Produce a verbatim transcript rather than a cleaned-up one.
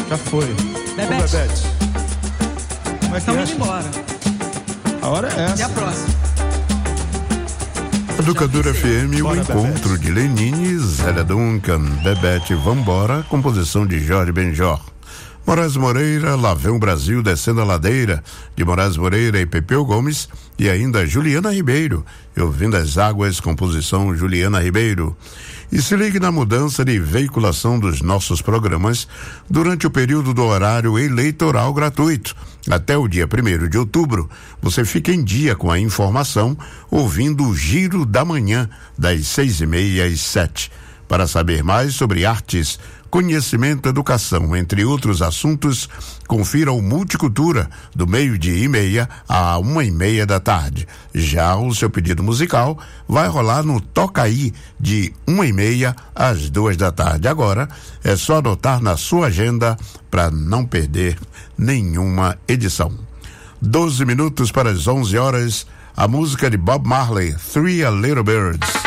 Já foi. Bebete. Ô, Bebete. Como é que Estamos é? indo embora. A hora é essa. Até a próxima. Educadora F M, o Bora, encontro Bebete. de Lenine, Zélia Duncan, Bebete, Vambora, composição de Jorge Benjor. Moraes Moreira, Lá Vem o Brasil Descendo a Ladeira, de Moraes Moreira e Pepeu Gomes, e ainda Juliana Ribeiro, e Ouvindo as Águas, composição Juliana Ribeiro. E se ligue na mudança de veiculação dos nossos programas durante o período do horário eleitoral gratuito. Até o dia primeiro de outubro, você fica em dia com a informação ouvindo o Giro da Manhã, das seis e meia às sete. Para saber mais sobre artes, conhecimento, educação, entre outros assuntos, confira o Multicultura, do meio-dia e meia à uma e meia da tarde. Já o seu pedido musical vai rolar no Tocaí, de uma e meia às duas da tarde. Agora, é só anotar na sua agenda para não perder nenhuma edição. Doze minutos para as onze horas, a música de Bob Marley, Three Little Birds.